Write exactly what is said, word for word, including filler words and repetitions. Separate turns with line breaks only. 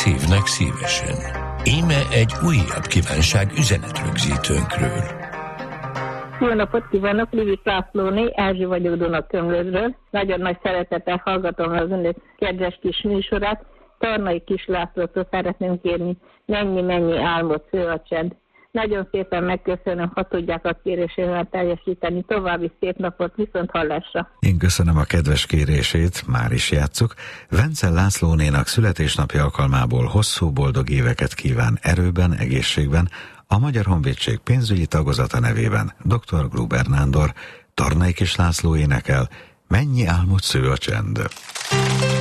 Szívnek szívesen. Íme egy újabb kívánság üzenetrögzítőnkről.
Jó napot kívánok, Livi Lászlóné, Erzsi vagyok Dunakömlődről. Nagyon nagy szeretettel hallgatom az önök kedves kis műsorát. Tarnai Kis Lászlótól szeretném kérni, mennyi-mennyi álmot sző a csend. Nagyon szépen megköszönöm, ha tudják a kérésével teljesíteni. További szép napot, viszont hallásra.
Én köszönöm a kedves kérését, már is játsszuk. Vencel Lászlónénak születésnapja alkalmából hosszú boldog éveket kíván erőben, egészségben, a Magyar Honvédség pénzügyi tagozata nevében doktor Gruber Nándor. Tarnai Kis László énekel, mennyi álmot sző a csend.